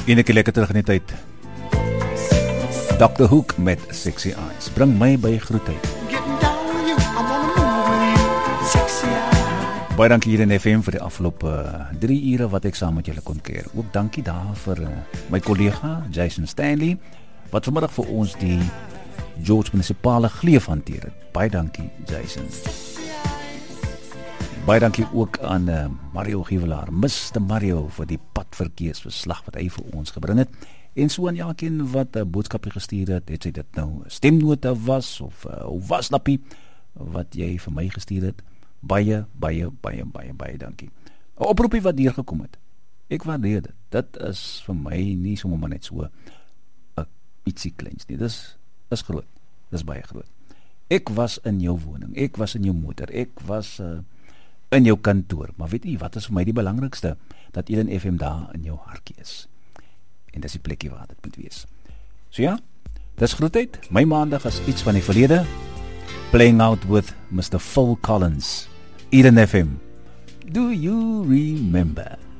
Ene keer lekker terug in die tyd. Dr. Hook met Sexy Eyes. Bring my by groetheid. Baie dankie hier in FM vir die afgelope 3 ure wat ek saam met julle kon keer. Ook dankie daar vir my kollega Jason Stanley, wat vanmiddag vir ons die George Municipale Gleef hanteer het. Baie dankie Jason. Baie dankie ook aan Mario Giewelaar, Mr. Mario, vir die padverkeersverslag wat hy vir ons gebring het. En so aan elkeen wat 'n boodskapie gestuur het, het sy dit nou stemnota was, of wasnappie, wat jy vir my gestuur het. Baie dankie. 'n Oproepie wat deurgekom het. Ek waardeer dit. Dit is vir my nie sommer maar net so 'n ietsie kleins nie. Dis groot. Dis baie groot. Ek was in jou woning, ek was in jou motor, ek was in jou kantoor, maar weet jy wat is vir my die belangrikste? Dat Eden FM daar in jou hartjie is. En dis die plekkie waar dit moet wees. So ja, dis groetheid. My maandag is iets van die verlede. Playing out with Mr. Phil Collins. Eden FM. Do you remember?